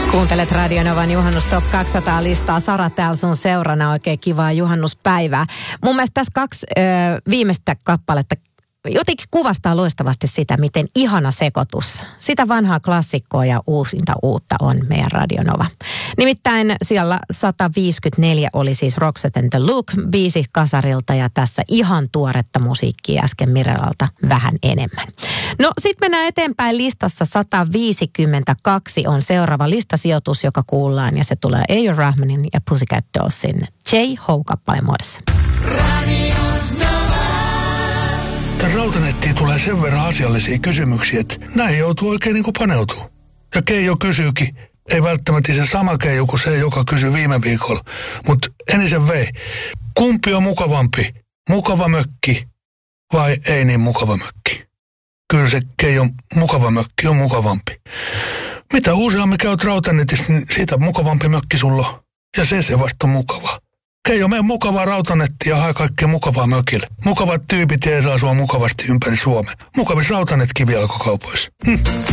Kuuntelet Radio Novan Juhannus Top 200 listaa. Sara täällä sun seurana. Oikein kivaa juhannuspäivää. Mun mielestä tässä kaksi viimeistä kappaletta jotenkin kuvastaa loistavasti sitä, miten ihana sekoitus. Sitä vanhaa klassikkoa ja uusinta uutta on meidän Radio Nova. Nimittäin siellä 154 oli siis Roxette and the Look biisi kasarilta ja tässä ihan tuoretta musiikkia äsken Mirelalta vähän enemmän. No sit mennään eteenpäin listassa. 152 on seuraava listasijoitus, joka kuullaan ja se tulee A.R. Rahmanin ja Pussycat Dollsin J-Ho-kappaleen muodossa. Tämän Rautanettiin tulee sen verran asiallisia kysymyksiä, että näin joutuu oikein niin kuin paneutumaan. Ja Keijo kysyykin, ei välttämättä se sama Keijo kuin se, joka kysyi viime viikolla, mutta enisen vei. Kumpi on mukavampi, mukava mökki vai ei niin mukava mökki? Kyllä se Keijon mukava mökki on mukavampi. Mitä useammin käyt Rautanetissä, niin siitä mukavampi mökki sulla on. Ja se vasta on mukavaa. Keijo, mene mukavaa Rautanettia ja hae kaikkea mukavaa mökille. Mukavat tyypit jeesaa sua mukavasti ympäri Suomea. Mukavissa Rautanetkin vielä kaupoissa.